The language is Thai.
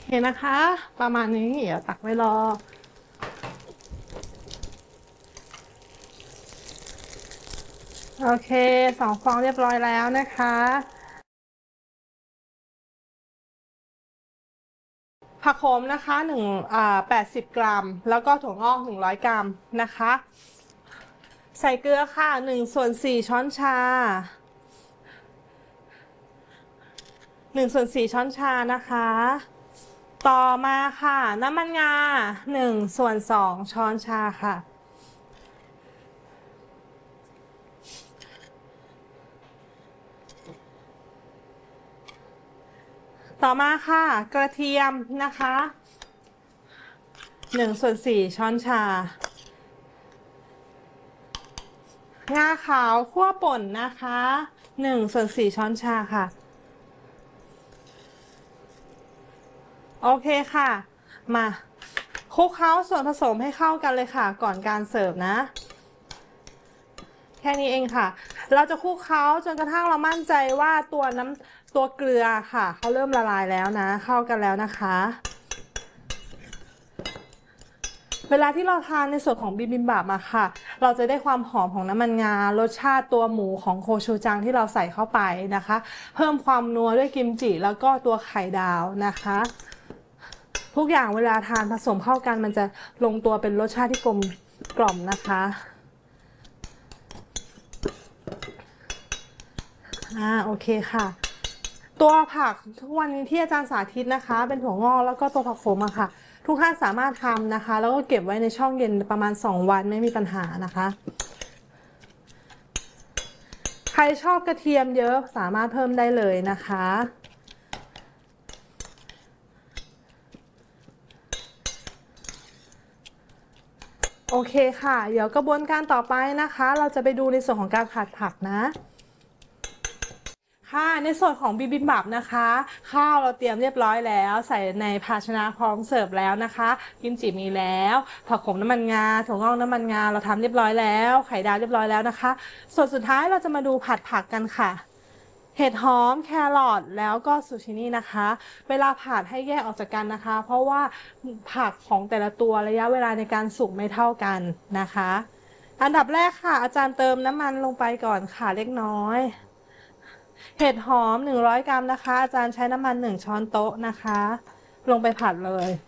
เคนะคะประมาณนี้เดี๋ยวตักไว้รอโอเค2 ฟองเรียบร้อยแล้วนะคะผักโขมนะคะ80 กรัมแล้วก็ถั่วงอก100 กรัมนะคะใส่เกลือค่ะ1/4 ช้อนชา1/4 ช้อนชานะคะต่อมาค่ะน้ำมันงา1/2 ช้อนชาค่ะต่อมาค่ะกระเทียมนะคะ1/4 ช้อนชางาขาวคั่วป่นนะคะ1/4 ช้อนชาค่ะโอเคค่ะมาคลุกเคล้าส่วนผสมให้เข้ากันเลยค่ะก่อนการเสิร์ฟนะแค่นี้เองค่ะเราจะคลุกเคล้าจนกระทั่งเรามั่นใจว่าตัวเกลือค่ะเขาเริ่มละลายแล้วนะเข้ากันแล้วนะคะเวลาที่เราทานในส่วนของบิบิมบับมาค่ะเราจะได้ความหอมของน้ำมันงารสชาติตัวหมูของโคชูจังที่เราใส่เข้าไปนะคะเพิ่มความนัวด้วยกิมจิแล้วก็ตัวไข่ดาวนะคะทุกอย่างเวลาทานผสมเข้ากันมันจะลงตัวเป็นรสชาติที่กลมกล่อมนะคะโอเคค่ะตัวผักทุกวันนี้ที่อาจารย์สาธิตนะคะเป็นถั่วงอกแล้วก็ตัวผักโขมอะค่ะทุกท่านสามารถทำนะคะแล้วก็เก็บไว้ในช่องเย็นประมาณ2 วันไม่มีปัญหานะคะใครชอบกระเทียมเยอะสามารถเพิ่มได้เลยนะคะโอเคค่ะเดี๋ยวกระบวนการต่อไปนะคะเราจะไปดูในส่วนของการผัดผักนะ ค่ะในส่วนของบิบิมบับนะคะข้าวเราเตรียมเรียบร้อยแล้วใส่ในภาชนะพร้อมเสิร์ฟแล้วนะคะกิมจิมีแล้วผักโขมน้ำมันงาถั่วงอกน้ำมันงาเราทำเรียบร้อยแล้วไข่ดาวเรียบร้อยแล้วนะคะส่วนสุดท้ายเราจะมาดูผัดผักกันค่ะเห็ดหอมแครอทแล้วก็ซูชินี่นะคะเวลาผัดให้แยกออกจากกันนะคะเพราะว่าผักของแต่ละตัวระยะเวลาในการสุกไม่เท่ากันนะคะอันดับแรกค่ะอาจารย์เติมน้ำมันลงไปก่อนค่ะเล็กน้อย เห็ดหอม100 กรัมนะคะอาจารย์ใช้น้ำมัน1 ช้อนโต๊ะนะคะลงไปผัดเลย